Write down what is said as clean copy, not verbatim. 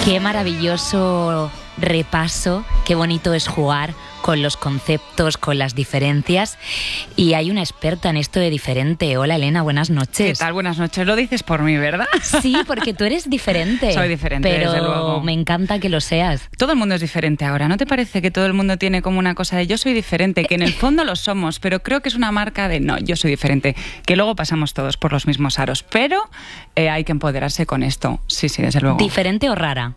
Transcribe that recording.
Qué maravilloso repaso, qué bonito es jugar con los conceptos, con las diferencias. Y hay una experta en esto de diferente. Hola, Elena, buenas noches. ¿Qué tal? Buenas noches. Lo dices por mí, ¿verdad? Sí, porque tú eres diferente. Soy diferente, pero desde luego. Me encanta que lo seas. Todo el mundo es diferente ahora. ¿No te parece que todo el mundo tiene como una cosa de yo soy diferente? Que en el fondo lo somos, pero creo que es una marca de no, yo soy diferente. Que luego pasamos todos por los mismos aros. Pero hay que empoderarse con esto. Sí, desde luego. ¿Diferente o rara?